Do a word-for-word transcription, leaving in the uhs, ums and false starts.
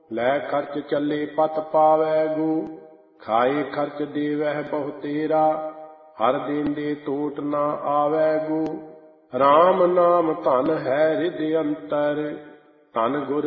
ਲੈ ਖਰਚ ਚੱਲੇ ਪਤ ਪਾਵੈ ਗੋ, ਖਾਏ ਖਰਚ ਦੇਵਹਿ ਬਹੁ ਤੇਰਾ, ਹਰ ਦੇਂਦੇ ਟੋਟ ਨਾ ਆਵੈ ਗੋ। ਰਾਮ ਨਾਮ ਧਨ ਹੈ ਹਿਰਦਿ ਅੰਤਰ, ਧਨ ਗੁਰ